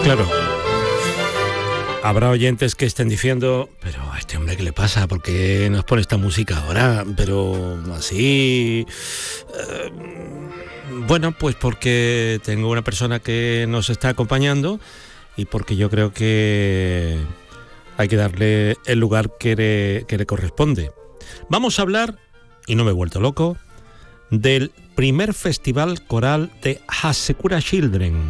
Claro. Habrá oyentes que estén diciendo, pero a este hombre ¿qué le pasa? ¿Por qué nos pone esta música ahora? Pero así... bueno, pues porque tengo una persona que nos está acompañando y porque yo creo que hay que darle el lugar que le corresponde. Vamos a hablar, y no me he vuelto loco, del primer festival coral de Hasekura Children.